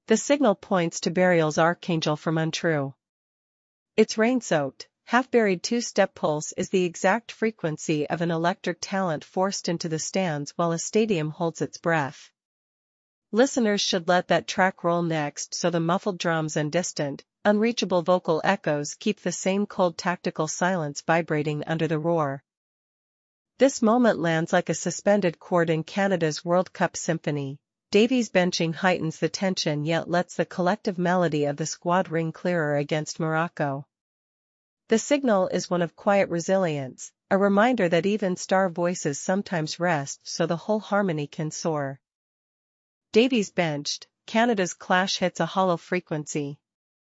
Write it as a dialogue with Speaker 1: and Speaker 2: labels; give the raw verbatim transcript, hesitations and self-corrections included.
Speaker 1: The signal points to Burial's Archangel from Untrue. Its rain-soaked, half-buried two-step pulse is the exact frequency of an electric talent forced into the stands while a stadium holds its breath. Listeners should let that track roll next so the muffled drums and distant, unreachable vocal echoes keep the same cold tactical silence vibrating under the roar. This moment lands like a suspended chord in Canada's World Cup symphony. Davies' benching heightens the tension yet lets the collective melody of the squad ring clearer against Morocco. The signal is one of quiet resilience, a reminder that even star voices sometimes rest so the whole harmony can soar. Davies benched, Canada's clash hits a hollow frequency.